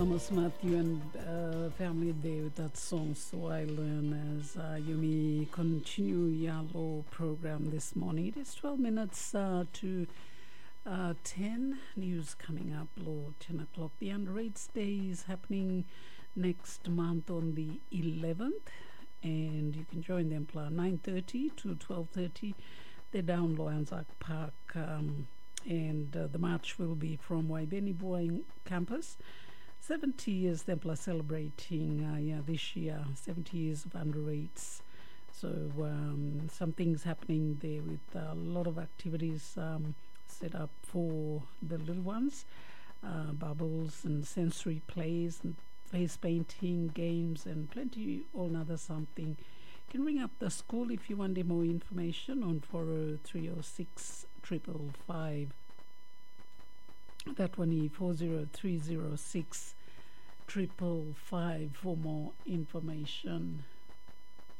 Thomas Matthew and family there with that song. So I learn as you may continue your program this morning. It is 12 minutes to 10. News coming up, Lord, 10 o'clock. The Underrates Day is happening next month on the 11th, and you can join them plan 9:30 to 12:30. They're down Loanzac Park, and the march will be from Waibeni Boeing campus. 70 years Templar celebrating this year, 70 years of Underrates. So some things happening there with a lot of activities set up for the little ones, bubbles and sensory plays and face painting games and plenty all other something. You can ring up the school if you want more information on 40306 555. That one is 40306 555 for more information.